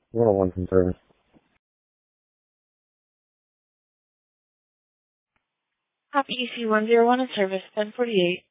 101 from service. Copy EC101 in service, 1048.